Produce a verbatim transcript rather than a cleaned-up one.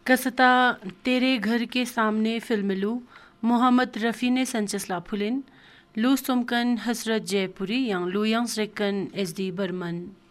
कसता तेरे घर के सामने फिल्म लू मोहम्मद रफ़ी ने संचसला फुलिन लू सोमकन हसरत जयपुरी यांग लू यांग रेकन एस डी बर्मन